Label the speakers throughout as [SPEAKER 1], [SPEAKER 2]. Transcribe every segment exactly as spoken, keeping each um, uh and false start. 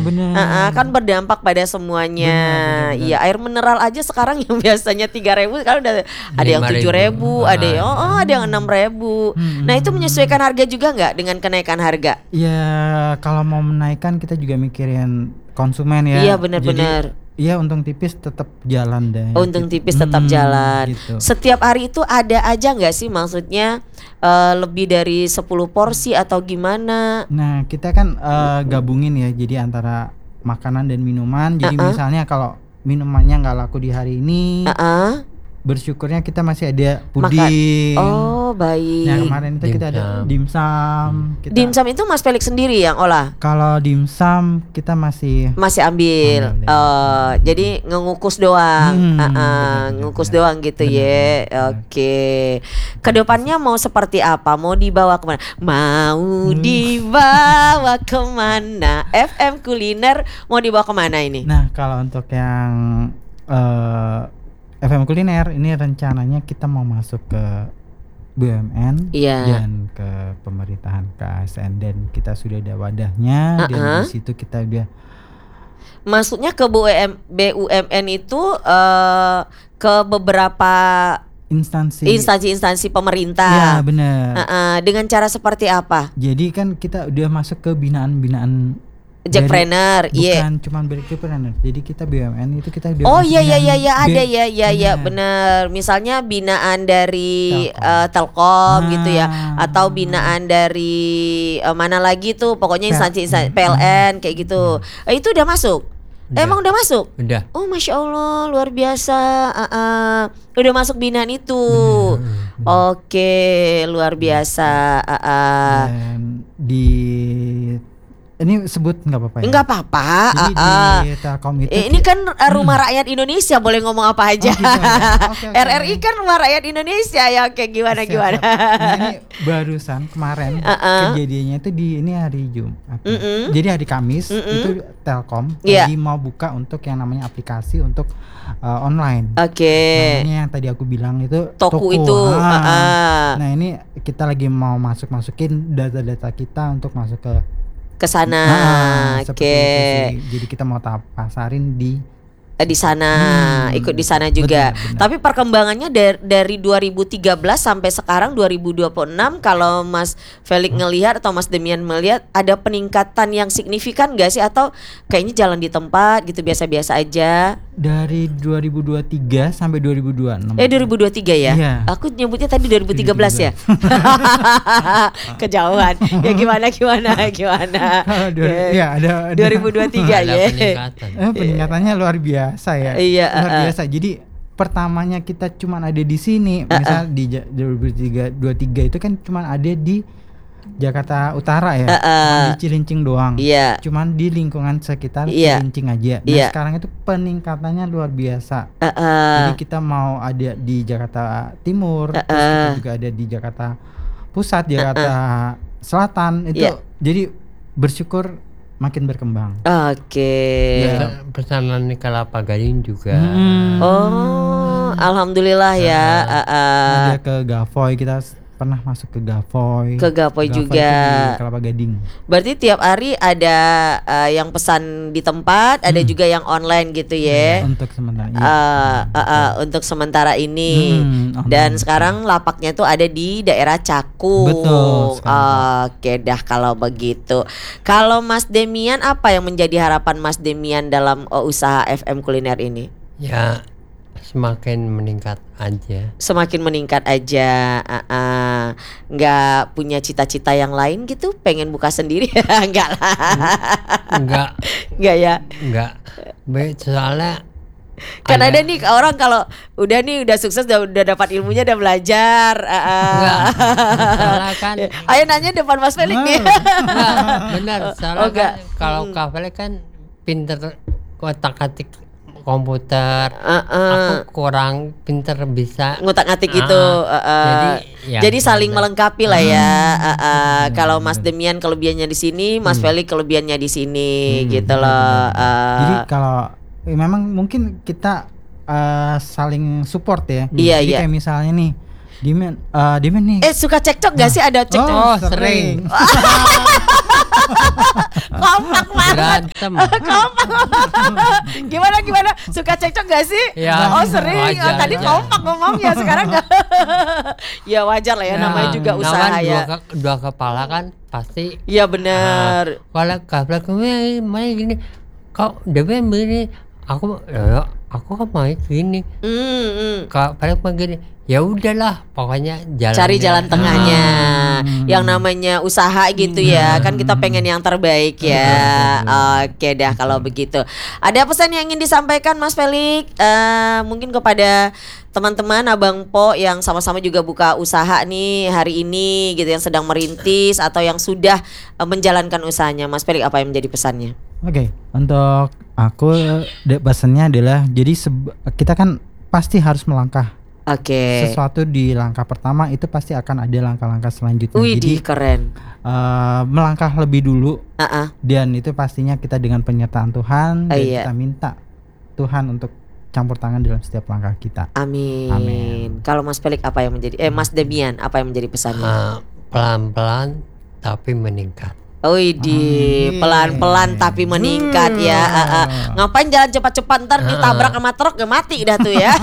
[SPEAKER 1] benar.
[SPEAKER 2] Uh-uh, kan berdampak pada semuanya. Iya, air mineral aja sekarang yang biasanya tiga ribu sekarang udah ada yang tujuh ribu, ada yang oh, oh ada yang enam ribu. Hmm. Nah, itu menyesuaikan harga juga nggak dengan kenaikan harga?
[SPEAKER 1] Ya, kalau mau menaikkan kita juga mikirin konsumen ya.
[SPEAKER 2] Iya, benar-benar.
[SPEAKER 1] Iya, untung tipis tetap jalan deh.
[SPEAKER 2] Untung tipis tetap hmm, jalan. Gitu. Setiap hari itu ada aja nggak sih, maksudnya uh, lebih dari sepuluh porsi atau gimana?
[SPEAKER 1] Nah, kita kan uh, gabungin ya, jadi antara makanan dan minuman. Jadi uh-uh. misalnya kalau minumannya nggak laku di hari ini, uh-uh. bersyukurnya kita masih ada puding.
[SPEAKER 2] Makan. Oh, baik.
[SPEAKER 1] Nah, kemarin itu dimsum. Kita ada dimsum. Kita
[SPEAKER 2] dimsum itu Mas Felix sendiri yang olah?
[SPEAKER 1] Kalau dimsum kita masih
[SPEAKER 2] masih ambil. ambil uh, hmm. Jadi ngukus doang. Hmm, uh-uh, bener, ngukus bener, doang gitu bener, ya. Bener. Oke. Kedepannya mau seperti apa? Mau dibawa kemana? Mau hmm. dibawa kemana? F M Kuliner mau dibawa kemana ini?
[SPEAKER 1] Nah, kalau untuk yang uh, F M Kuliner ini rencananya kita mau masuk ke B U M N
[SPEAKER 2] yeah.
[SPEAKER 1] dan ke pemerintahan K A S N, dan kita sudah ada wadahnya. Uh-uh. Dan di situ kita udah
[SPEAKER 2] masuknya ke B U M N itu uh, ke beberapa
[SPEAKER 1] instansi
[SPEAKER 2] instansi-instansi pemerintah.
[SPEAKER 1] Ya, benar.
[SPEAKER 2] Uh-uh. Dengan cara seperti apa?
[SPEAKER 1] Jadi kan kita udah masuk ke binaan-binaan
[SPEAKER 2] Jackpreneur, iya.
[SPEAKER 1] Bukan cuma Jackpreneur. Jadi kita B U M N itu kita udah.
[SPEAKER 2] Oh iya iya iya ya, ada ya ya ya benar. Misalnya binaan dari Telkom, uh, Telkom nah. gitu ya, atau binaan dari uh, mana lagi tuh, pokoknya instansi-instansi P L N kayak gitu. Hmm. Uh, itu udah masuk. Udah. Emang udah masuk?
[SPEAKER 3] Udah.
[SPEAKER 2] Oh, Masya Allah, luar biasa. Uh, uh, udah masuk binaan itu. Bener, bener. Oke, luar biasa. Uh, uh.
[SPEAKER 1] Dan di ini sebut nggak apa-apa ya?
[SPEAKER 2] Nggak apa-apa.
[SPEAKER 1] Jadi
[SPEAKER 2] uh,
[SPEAKER 1] di Telkom itu
[SPEAKER 2] ini kan rumah hmm. rakyat Indonesia, boleh ngomong apa aja. Oh, gitu ya? Okay, okay. R R I kan rumah rakyat Indonesia ya. Oke, gimana siap, gimana?
[SPEAKER 1] Siap. Nah, ini barusan kemarin uh-uh. kejadiannya itu di ini hari Jumat. Mm-mm. Jadi hari Kamis Mm-mm. itu Telkom yeah. tadi mau buka untuk yang namanya aplikasi untuk uh, online.
[SPEAKER 2] Oke. Okay.
[SPEAKER 1] Namanya yang tadi aku bilang itu
[SPEAKER 2] Toku,
[SPEAKER 1] Toku.
[SPEAKER 2] itu.
[SPEAKER 1] Ah.
[SPEAKER 2] Uh-uh.
[SPEAKER 1] Nah, ini kita lagi mau masuk-masukin data-data kita untuk masuk ke
[SPEAKER 2] ke sana.
[SPEAKER 1] Nah,
[SPEAKER 2] oke. Okay.
[SPEAKER 1] Jadi kita mau tahap pasarin di
[SPEAKER 2] di sana, hmm, ikut di sana juga. Benar, benar. Tapi perkembangannya dari, dari dua ribu tiga belas sampai sekarang dua ribu dua puluh enam, kalau Mas Felix hmm. ngelihat atau Mas Demian melihat ada peningkatan yang signifikan gak sih, atau kayaknya jalan di tempat gitu biasa-biasa aja?
[SPEAKER 1] Dari dua ribu dua puluh tiga sampai dua ribu dua puluh enam.
[SPEAKER 2] Eh dua ribu dua puluh tiga ya?
[SPEAKER 1] Iya.
[SPEAKER 2] Aku nyebutnya tadi dua ribu tiga belas ya. Kejauhan. Ya gimana gimana gimana.
[SPEAKER 1] Iya, ada, ada
[SPEAKER 2] dua ribu dua puluh tiga ya.
[SPEAKER 3] Peningkatan.
[SPEAKER 1] Eh, peningkatannya luar biasa ya.
[SPEAKER 2] Iya,
[SPEAKER 1] luar
[SPEAKER 2] uh,
[SPEAKER 1] biasa. Jadi pertamanya kita cuma ada di sini, uh, misal uh. di dua ribu dua puluh tiga itu kan cuma ada di Jakarta Utara ya, uh, uh. cuma di Cilincing doang.
[SPEAKER 2] Iya.
[SPEAKER 1] Cuman di lingkungan sekitar
[SPEAKER 2] iya.
[SPEAKER 1] Cilincing aja. Nah,
[SPEAKER 2] iya.
[SPEAKER 1] sekarang itu peningkatannya luar biasa.
[SPEAKER 2] Uh, uh.
[SPEAKER 1] Jadi kita mau ada di Jakarta Timur, uh, uh. terus kita juga ada di Jakarta Pusat, Jakarta uh, uh. Selatan itu. Yeah. Jadi bersyukur makin berkembang.
[SPEAKER 2] Oke. Okay.
[SPEAKER 3] Ya, pesanan di Kelapa Gading juga.
[SPEAKER 2] Hmm. Oh, alhamdulillah uh, ya. Uh, uh.
[SPEAKER 1] Ada ke Gavoy, kita pernah masuk ke Gavoy.
[SPEAKER 2] Ke Gavoy juga.
[SPEAKER 1] Di Kelapa Gading.
[SPEAKER 2] Berarti tiap hari ada uh, yang pesan di tempat, hmm. ada juga yang online gitu ya.
[SPEAKER 1] Ya, untuk sementara ini.
[SPEAKER 2] Uh, uh, uh, untuk sementara ini. Hmm, Dan sekarang lapaknya tuh ada di daerah Cakung.
[SPEAKER 1] Betul.
[SPEAKER 2] Uh, Oke dah kalau begitu. Kalau Mas Demian, apa yang menjadi harapan Mas Demian dalam uh, usaha F M Kuliner ini?
[SPEAKER 3] Ya, semakin meningkat aja.
[SPEAKER 2] Semakin meningkat aja. uh, uh. Nggak punya cita-cita yang lain gitu? Pengen buka sendiri? Enggak lah.
[SPEAKER 3] Enggak.
[SPEAKER 2] Enggak ya?
[SPEAKER 3] Enggak. Baik, soalnya
[SPEAKER 2] kan ada, ada nih orang kalau udah nih udah sukses, udah, udah dapat ilmunya, udah belajar. uh,
[SPEAKER 3] Enggak. Soalnya kan
[SPEAKER 2] ayo nanya depan Mas Felix nih.
[SPEAKER 3] Enggak, benar. Soalnya
[SPEAKER 2] oh,
[SPEAKER 3] kan kalau hmm. Kak Felix kan pinter otak-atik komputer, uh, uh. aku kurang pinter bisa
[SPEAKER 2] ngutak-ngatik uh, gitu. Uh, uh. Jadi, ya, jadi saling bener. melengkapi lah ya. Uh, uh. Hmm, kalau Mas Demian kelebihannya di sini, Mas hmm. Felix kelebihannya di sini, hmm, gitu loh. Uh.
[SPEAKER 1] Jadi kalau eh, memang mungkin kita uh, saling support ya.
[SPEAKER 2] Hmm. Iya,
[SPEAKER 1] jadi
[SPEAKER 2] iya.
[SPEAKER 1] kayak misalnya nih, Demian, uh, Demian nih.
[SPEAKER 2] Eh suka cekcok gak sih, ada cekcok?
[SPEAKER 3] Oh, sering.
[SPEAKER 2] Kompak banget.
[SPEAKER 3] Berantem.
[SPEAKER 2] Kompak. Gimana gimana? Suka cekcok gak sih?
[SPEAKER 3] Ya,
[SPEAKER 2] oh sering.
[SPEAKER 3] wajar
[SPEAKER 2] Oh, tadi
[SPEAKER 3] aja.
[SPEAKER 2] kompak ngomongnya, sekarang enggak. Ya wajar lah ya, namanya juga
[SPEAKER 3] namanya
[SPEAKER 2] usaha
[SPEAKER 3] dua,
[SPEAKER 2] ya.
[SPEAKER 3] ke- dua kepala kan pasti.
[SPEAKER 2] Iya benar.
[SPEAKER 3] Kalau kepala kamu main gini, kau dia begini, aku ya, aku kan main gini.
[SPEAKER 2] Hmm, hmm.
[SPEAKER 3] Kalau pada begini, ya udahlah, pokoknya jalan.
[SPEAKER 2] Cari jalan tengahnya.
[SPEAKER 1] Hmm.
[SPEAKER 2] Yang namanya usaha gitu ya. Kan kita pengen yang terbaik ya. Oke dah kalau begitu. Ada pesan yang ingin disampaikan Mas Felix? Eh, mungkin kepada teman-teman Abang Po yang sama-sama juga buka usaha nih hari ini gitu, yang sedang merintis atau yang sudah eh, menjalankan usahanya. Mas Felix, apa yang menjadi pesannya?
[SPEAKER 1] Oke, untuk aku de- pesannya adalah jadi seb- kita kan pasti harus melangkah.
[SPEAKER 2] Oke.
[SPEAKER 1] Sesuatu di langkah pertama itu pasti akan ada langkah-langkah selanjutnya.
[SPEAKER 2] Wih,
[SPEAKER 1] Jadi
[SPEAKER 2] keren.
[SPEAKER 1] eh, melangkah lebih dulu
[SPEAKER 2] Uh-uh.
[SPEAKER 1] dan itu pastinya kita dengan penyertaan Tuhan
[SPEAKER 2] Oh,
[SPEAKER 1] dan
[SPEAKER 2] iya.
[SPEAKER 1] kita minta Tuhan untuk campur tangan dalam setiap langkah kita.
[SPEAKER 2] Amin.
[SPEAKER 1] Amin.
[SPEAKER 2] Kalau Mas Felix apa yang menjadi eh Mas Demian apa yang menjadi pesannya?
[SPEAKER 3] Ah, pelan-pelan tapi meningkat.
[SPEAKER 2] Oh di
[SPEAKER 1] Amin.
[SPEAKER 2] pelan-pelan tapi meningkat ya. Ah, ah. Ngapain jalan cepat-cepat ntar ditabrak sama truk ya mati dah tuh ya.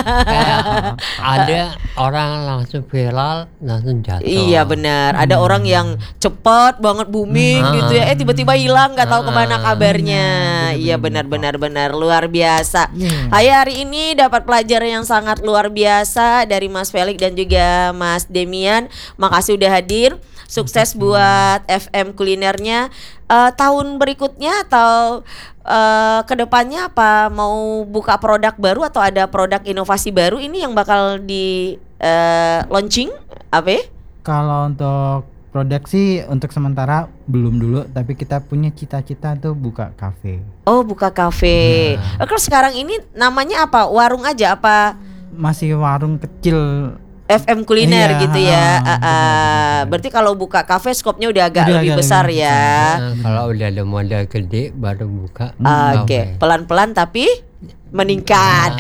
[SPEAKER 3] Kayak ada orang langsung viral langsung jatuh.
[SPEAKER 2] Iya benar. Ada orang yang cepat banget booming
[SPEAKER 3] Hmm.
[SPEAKER 2] gitu ya. Eh tiba-tiba hilang nggak tahu kemana
[SPEAKER 3] Hmm.
[SPEAKER 2] kabarnya.
[SPEAKER 1] Benar,
[SPEAKER 2] Iya
[SPEAKER 1] benar,
[SPEAKER 2] benar-benar benar luar biasa.
[SPEAKER 1] Iya.
[SPEAKER 2] Hai, hari ini dapat pelajaran yang sangat luar biasa dari Mas Felix dan juga Mas Demian. Makasih udah hadir. Sukses buat F M kulinernya. Eh, tahun berikutnya atau eh, kedepannya apa, mau buka produk baru atau ada produk inovasi baru ini yang bakal di eh, launching apa ya?
[SPEAKER 1] Kalau untuk produk sih untuk sementara belum dulu, tapi kita punya cita-cita tuh buka kafe.
[SPEAKER 2] Oh buka kafe. Eh, kalau sekarang ini namanya apa? Warung aja apa?
[SPEAKER 1] Masih warung kecil.
[SPEAKER 2] F M kuliner
[SPEAKER 1] Iya,
[SPEAKER 2] gitu ya.
[SPEAKER 1] ah,
[SPEAKER 2] Ah,
[SPEAKER 1] benar,
[SPEAKER 2] ah.
[SPEAKER 1] benar.
[SPEAKER 2] Berarti kalau buka kafe skopnya udah agak
[SPEAKER 1] Udah
[SPEAKER 2] lebih
[SPEAKER 1] agak
[SPEAKER 2] besar
[SPEAKER 1] lebih
[SPEAKER 2] ya.
[SPEAKER 3] Nah, kalau udah ada modal gede baru buka.
[SPEAKER 2] Ah, Oke,
[SPEAKER 3] kafe.
[SPEAKER 2] pelan-pelan tapi meningkat.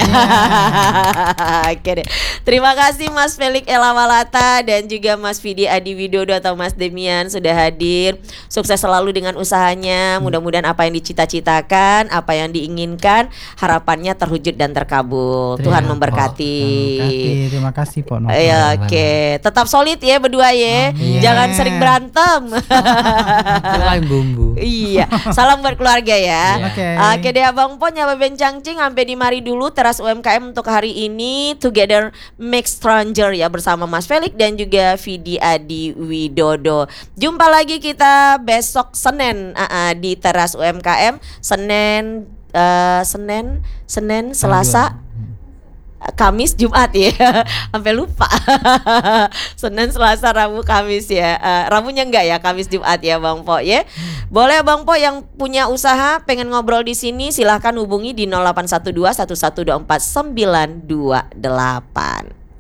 [SPEAKER 2] Oke deh. Terima kasih Mas Felix Elawalata dan juga Mas Vidi Adi Widodo atau Mas Demian sudah hadir. Sukses selalu dengan usahanya. Mudah-mudahan apa yang dicita-citakan, apa yang diinginkan, harapannya terwujud dan terkabul.
[SPEAKER 1] Terima
[SPEAKER 2] Tuhan
[SPEAKER 1] kasih.
[SPEAKER 2] memberkati.
[SPEAKER 1] Terima Terima kasih Pak Novel.
[SPEAKER 2] Ya, oke. Tetap solid ya berdua ya.
[SPEAKER 1] Amin.
[SPEAKER 2] Jangan sering berantem.
[SPEAKER 3] Itu kan bumbu.
[SPEAKER 2] Iya. Salam buat keluarga ya.
[SPEAKER 3] Iya.
[SPEAKER 1] Oke.
[SPEAKER 2] Oke deh Abang Po, Nyaba Bencangcing sampai di mari dulu teras U M K M untuk hari ini. Together Make Stranger ya bersama Mas Felix dan juga Vidi Adi Widodo. Jumpa lagi kita besok Senin uh, uh, di teras U M K M. Senin uh, Senin Senin Selasa Kamis, Jumat ya. Sampai lupa. Senin, Selasa, Rabu, Kamis ya. Uh, Rabunya enggak ya, Kamis, Jumat ya Bang Po ya. Boleh Bang Po yang punya usaha pengen ngobrol di sini silahkan hubungi di nol delapan satu dua satu satu dua empat sembilan dua delapan.